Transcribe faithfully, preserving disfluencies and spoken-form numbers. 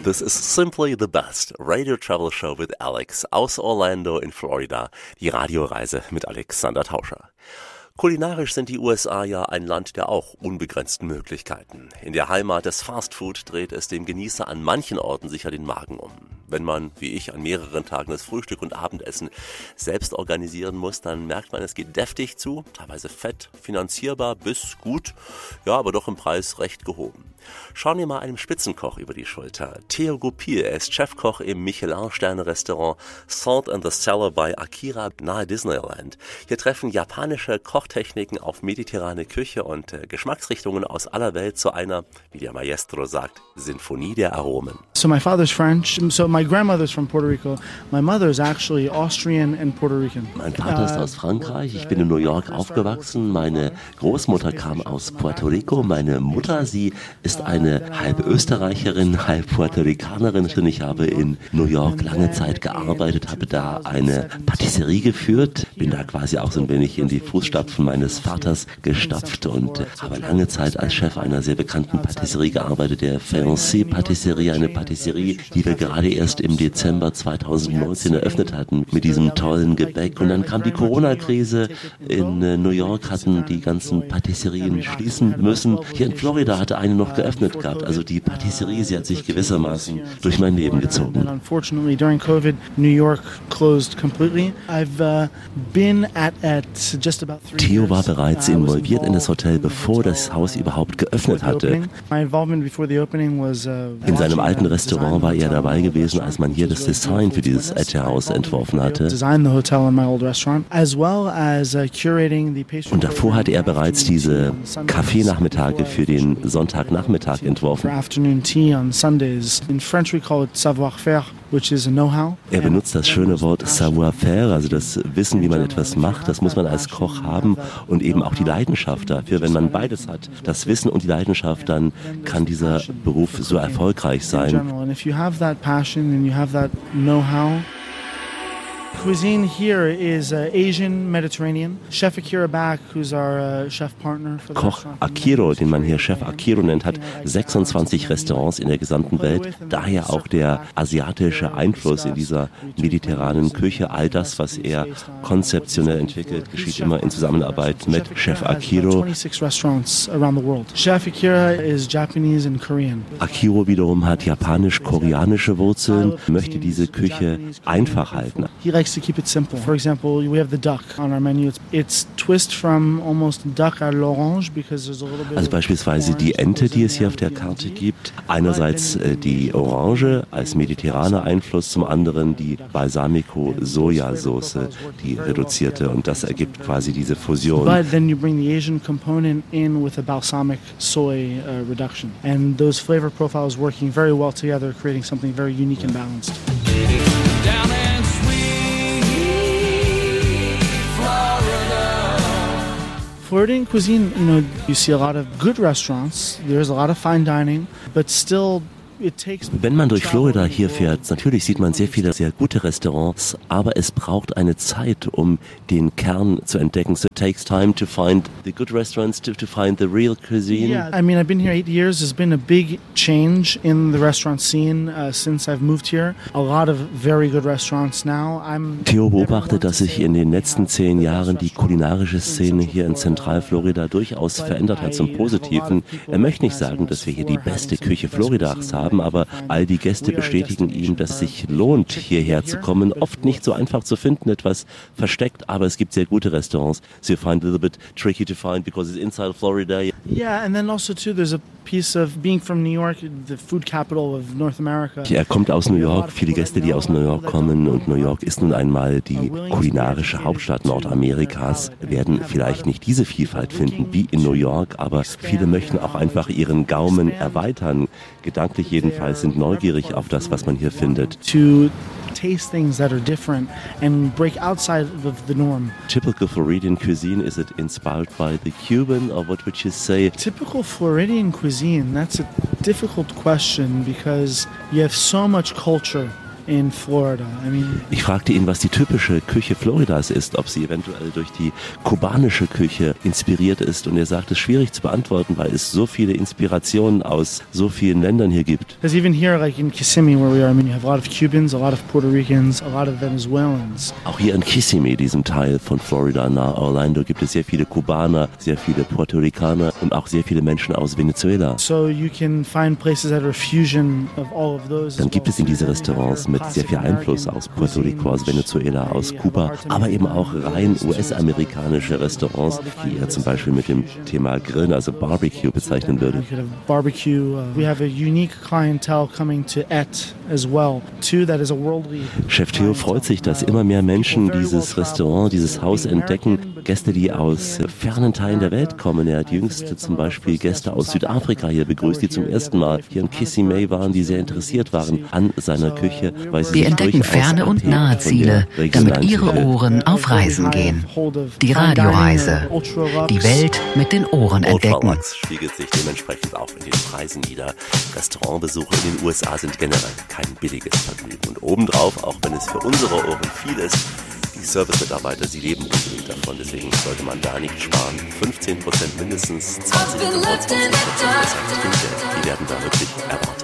This is Simply the Best Radio Travel Show with Alex aus Orlando in Florida. Die Radioreise mit Alexander Tauscher. Kulinarisch sind die U S A ja ein Land der auch unbegrenzten Möglichkeiten. In der Heimat des Fastfood dreht es dem Genießer an manchen Orten sicher den Magen um. Wenn man, wie ich, an mehreren Tagen das Frühstück und Abendessen selbst organisieren muss, dann merkt man, es geht deftig zu, teilweise fett, finanzierbar bis gut, ja, aber doch im Preis recht gehoben. Schauen wir mal einem Spitzenkoch über die Schulter. Theo Goupil, er ist Chefkoch im Michelin-Sterne-Restaurant Salt and the Cellar bei Akira nahe Disneyland. Hier treffen japanische Kochtechniken auf mediterrane Küche und äh, Geschmacksrichtungen aus aller Welt zu einer, wie der Maestro sagt, Sinfonie der Aromen. So my father's French, so my grandmother's from Puerto Rico. My mother is actually Austrian and Puerto Rican. Mein Vater ist aus Frankreich, ich bin in New York aufgewachsen. Meine Großmutter kam aus Puerto Rico, meine Mutter, sie ist eine halb Österreicherin, halb Puerto Ricanerin. Ich habe in New York lange Zeit gearbeitet, habe da eine Patisserie geführt, bin da quasi auch so ein wenig in die Fußstapfen meines Vaters gestapft und äh, habe lange Zeit als Chef einer sehr bekannten Patisserie gearbeitet, der Fayence Patisserie, eine Patisserie, die wir gerade erst im Dezember zweitausendneunzehn eröffnet hatten mit diesem tollen Gebäck. Und dann kam die Corona-Krise. In äh, New York hatten die ganzen Patisserien schließen müssen. Hier in Florida hatte eine noch geöffnet gehabt. Also die Patisserie, sie hat sich gewissermaßen durch mein Leben gezogen. Unfortunately, during COVID, New York closed completely. I've uh, been at at just about three Theo war bereits involviert in das Hotel, bevor das Haus überhaupt geöffnet hatte. In seinem alten Restaurant war er dabei gewesen, als man hier das Design für dieses Etche-Haus entworfen hatte. Und davor hatte er bereits diese Kaffeenachmittage für den Sonntagnachmittag entworfen. Er benutzt das schöne Wort savoir-faire, also das Wissen, wie man etwas macht, das muss man als Koch haben und eben auch die Leidenschaft dafür. Wenn man beides hat, das Wissen und die Leidenschaft, dann kann dieser Beruf so erfolgreich sein. Cuisine here is uh, Asian, Mediterranean. Chef Akira Back, who's our uh, chef partner for the Koch Akiro, den man hier Chef Akiro nennt, hat sechsundzwanzig Restaurants in der gesamten Welt. Daher auch der asiatische Einfluss in dieser mediterranen Küche. All das, was er konzeptionell entwickelt, geschieht immer in Zusammenarbeit mit Chef Akiro. Chef Akira is Japanese and Korean. Akiro wiederum hat japanisch-koreanische Wurzeln, möchte diese Küche einfach halten. To keep it simple. For example, we have the duck on our menu. It's, it's twist from almost duck à l'orange because there's a little bit. Also beispielsweise die Ente, die es hier auf der Karte gibt. Einerseits äh, die Orange als mediterraner Einfluss, zum anderen die Balsamico-Sojasauce, die reduzierte, und das ergibt quasi diese Fusion. But then you bring the Asian component in with a balsamic soy uh, reduction, and those flavor profiles working very well together, creating something very unique and balanced. Down and Floridian cuisine, you know, you see a lot of good restaurants, there's a lot of fine dining, but still Wenn man durch Florida hier fährt, natürlich sieht man sehr viele sehr gute Restaurants, aber es braucht eine Zeit, um den Kern zu entdecken. So it takes time to find the good restaurants, to, to find the real cuisine. Yeah, I mean, I've been here eight years. There's been a big change in the restaurant scene uh, since I've moved here. A lot of very good restaurants now. I'm Theo beobachtet, dass sich in den letzten zehn Jahren die kulinarische Szene hier in Zentralflorida durchaus verändert hat zum Positiven. Er möchte nicht sagen, dass wir hier die beste Küche Floridas haben, aber all die Gäste bestätigen ihm, dass es sich lohnt, hierher zu kommen. Oft nicht so einfach zu finden, etwas versteckt, aber es gibt sehr gute Restaurants. So you find a little bit tricky to find because it's inside Florida. Yeah, and then also too, there's a piece of being from New York, the food capital of North America. Er kommt aus New York, viele Gäste, die aus New York kommen, und New York ist nun einmal die kulinarische Hauptstadt Nordamerikas, werden vielleicht nicht diese Vielfalt finden wie in New York, aber viele möchten auch einfach ihren Gaumen erweitern. Gedanklich jedenfalls sind neugierig auf das, was man hier findet. To taste things that are different and break outside of the norm. Typical Floridian cuisine, is it inspired by the Cuban, or what would you say? Typical Floridian cuisine, that's a difficult question because you have so much culture in Florida. I mean, ich fragte ihn, was die typische Küche Floridas ist, ob sie eventuell durch die kubanische Küche inspiriert ist, und er sagt, es ist schwierig zu beantworten, weil es so viele Inspirationen aus so vielen Ländern hier gibt. Because even here, like in Kissimmee, where we are, I mean, you have a lot of Cubans, a lot of Puerto Ricans, a lot of Venezuelans. Auch hier in Kissimmee, diesem Teil von Florida nahe Orlando, gibt es sehr viele Kubaner, sehr viele Puerto Ricaner und auch sehr viele Menschen aus Venezuela. So you can find places that are a fusion of all of those. Dann gibt es in diese Restaurants mit sehr viel Einfluss aus Puerto Rico, aus Venezuela, aus Kuba, aber eben auch rein U S-amerikanische Restaurants, die er zum Beispiel mit dem Thema Grillen, also Barbecue, bezeichnen würde. Barbecue. We have a unique clientele coming to Et as well. Too, that is a worldly. Chef Theo freut sich, dass immer mehr Menschen dieses Restaurant, dieses Haus entdecken. Gäste, die aus fernen Teilen der Welt kommen. Er hat jüngst zum Beispiel Gäste aus Südafrika hier begrüßt, die zum ersten Mal hier in Kissimmee waren, die sehr interessiert waren an seiner Küche. Weil sie Wir entdecken ferne und nahe Ziele, damit Ihre Ohren auf Reisen gehen. Die Radioreise. Die Welt mit den Ohren entdecken. Ultralux spiegelt sich dementsprechend auch in den Preisen wider. Restaurantbesuche in den U S A sind generell kein billiges Vergnügen. Und obendrauf, auch wenn es für unsere Ohren viel ist, die Service-Mitarbeiter, sie leben unbedingt davon, deswegen sollte man da nicht sparen. fünfzehn Prozent mindestens, zwanzig Prozent, die werden da wirklich erwartet.